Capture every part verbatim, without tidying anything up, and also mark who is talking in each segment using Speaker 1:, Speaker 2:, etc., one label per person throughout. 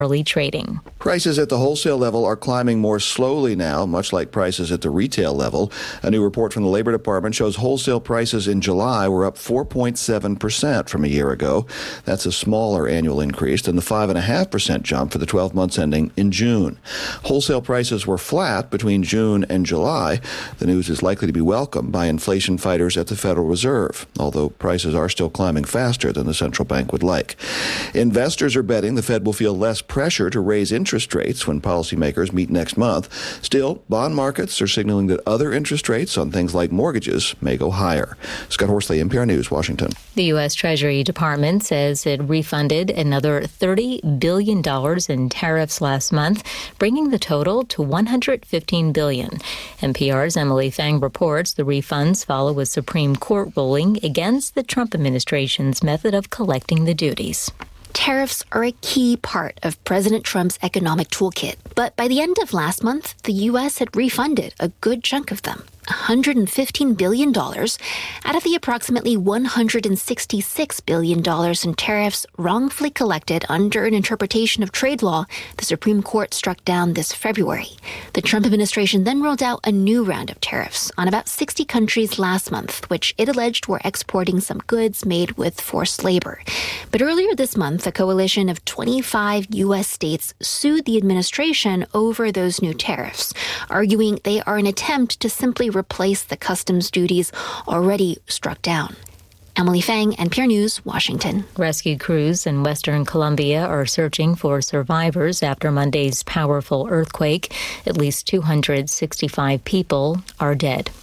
Speaker 1: early trading.
Speaker 2: Prices at the wholesale level are climbing more slowly now, much like prices at the retail level. A new report from the Labor Department shows wholesale prices in July were up four point seven percent from a year ago. That's a smaller annual increase than the five point five percent jump for the twelve months ending in June. Wholesale prices were flat between June and July. The news is likely to be welcomed by inflation fighters at the Federal Reserve, although prices are still climbing faster than the central bank would like. Investors are betting the Fed will feel less pressure to raise interest rates when policymakers meet next month. Still, bond markets are signaling that other interest rates on things like mortgages may go higher. Scott Horsley, N P R News, Washington.
Speaker 1: The U S. Treasury Department says it refunded another thirty billion dollars in tariffs last month, bringing the total to one hundred fifteen billion dollars. N P R's Emily Fang reports the refunds follow a Supreme Court ruling against the Trump administration's method of collecting the duties.
Speaker 3: Tariffs are a key part of President Trump's economic toolkit. But by the end of last month, the U S had refunded a good chunk of them, one hundred fifteen billion dollars out of the approximately one hundred sixty-six billion dollars in tariffs wrongfully collected under an interpretation of trade law the Supreme Court struck down this February. The Trump administration then rolled out a new round of tariffs on about sixty countries last month, which it alleged were exporting some goods made with forced labor. But earlier this month, a coalition of twenty-five U S states sued the administration over those new tariffs, arguing they are an attempt to simply replace the customs duties already struck down. Emily Fang, N P R News, Washington.
Speaker 1: Rescue crews in Western Colombia are searching for survivors after Monday's powerful earthquake. At least two hundred sixty-five people are dead.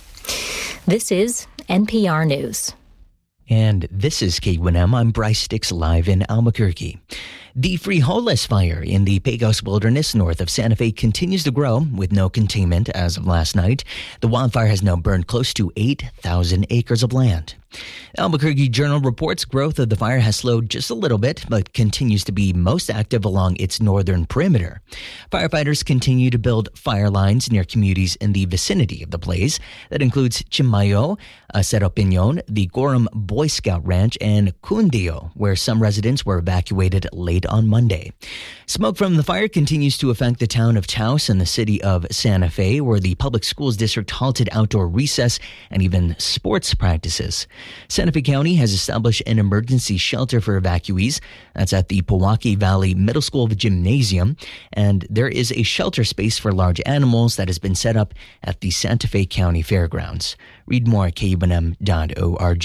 Speaker 1: This is N P R News.
Speaker 4: And this is K one M. I'm Bryce Sticks live in Albuquerque. The Frijoles fire in the Pecos Wilderness north of Santa Fe continues to grow with no containment as of last night. The wildfire has now burned close to eight thousand acres of land. Albuquerque Journal reports growth of the fire has slowed just a little bit, but continues to be most active along its northern perimeter. Firefighters continue to build fire lines near communities in the vicinity of the blaze. That includes Chimayo, uh, Cerro Piñon, the Gorham Boy Scout Ranch, and Cundio, where some residents were evacuated late on Monday. Smoke from the fire continues to affect the town of Taos and the city of Santa Fe, where the public schools district halted outdoor recess and even sports practices. Santa Fe County has established an emergency shelter for evacuees. That's at the Powaki Valley Middle School Gymnasium. And there is a shelter space for large animals that has been set up at the Santa Fe County Fairgrounds. Read more at K one M dot org.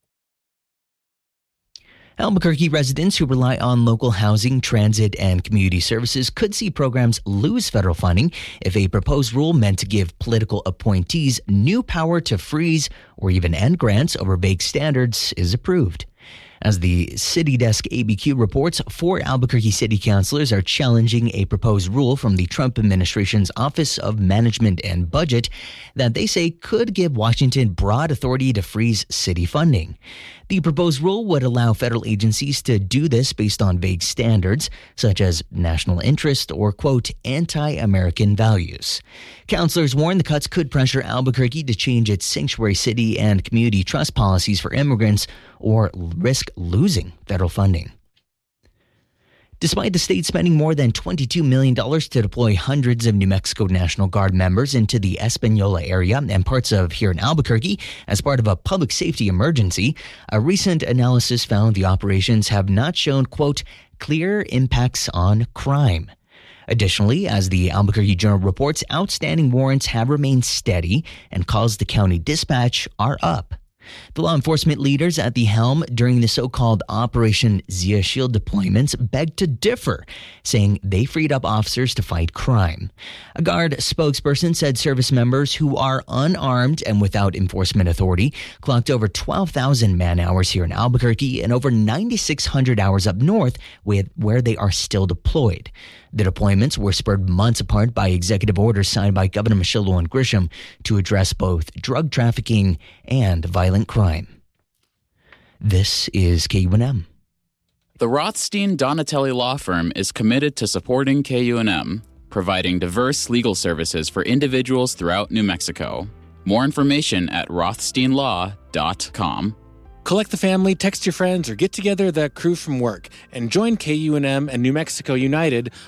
Speaker 4: Albuquerque residents who rely on local housing, transit, and community services could see programs lose federal funding if a proposed rule meant to give political appointees new power to freeze or even end grants over vague standards is approved. As the City Desk A B Q reports, four Albuquerque city councilors are challenging a proposed rule from the Trump administration's Office of Management and Budget that they say could give Washington broad authority to freeze city funding. The proposed rule would allow federal agencies to do this based on vague standards, such as national interest or, quote, anti-American values. Councilors warn the cuts could pressure Albuquerque to change its sanctuary city and community trust policies for immigrants or risk losing federal funding. Despite the state spending more than twenty-two million dollars to deploy hundreds of New Mexico National Guard members into the Espanola area and parts of here in Albuquerque as part of a public safety emergency, a recent analysis found the operations have not shown, quote, clear impacts on crime. Additionally, as the Albuquerque Journal reports, outstanding warrants have remained steady and calls to county dispatch are up. The law enforcement leaders at the helm during the so-called Operation Zia Shield deployments begged to differ, saying they freed up officers to fight crime. A Guard spokesperson said service members who are unarmed and without enforcement authority clocked over twelve thousand man-hours here in Albuquerque and over nine thousand six hundred hours up north with where they are still deployed. The deployments were spurred months apart by executive orders signed by Governor Michelle Lujan Grisham to address both drug trafficking and violent crime. This is K one M.
Speaker 5: The Rothstein Donatelli Law Firm is committed to supporting K U N M, providing diverse legal services for individuals throughout New Mexico. More information at rothstein law dot com.
Speaker 6: Collect the family, text your friends, or get together the crew from work and join K U N M and New Mexico United